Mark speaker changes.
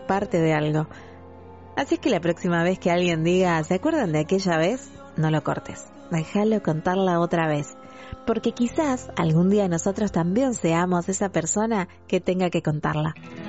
Speaker 1: parte de algo. Así que la próxima vez que alguien diga, ¿se acuerdan de aquella vez? No lo cortes, déjalo contarla otra vez, porque quizás algún día nosotros también seamos esa persona que tenga que contarla.